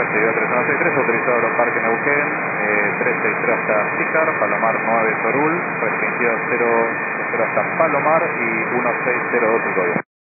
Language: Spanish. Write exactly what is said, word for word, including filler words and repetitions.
recibido tres uno seis tres, autorizado Aeroparque Neuquén, eh, tres seis cero hasta Sicar, Palomar nueve Sorul, restringido cero cero hasta Palomar y uno seis cero dos el código.